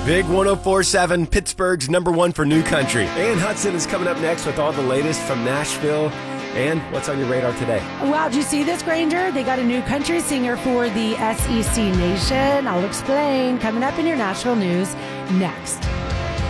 Big 104.7, Pittsburgh's #1 for new country. Ann Hudson is coming up next with all the latest from Nashville. And what's on your radar today? Wow, did you see this, Granger? They got a new country singer for the SEC Nation. I'll explain. Coming up in your Nashville news next.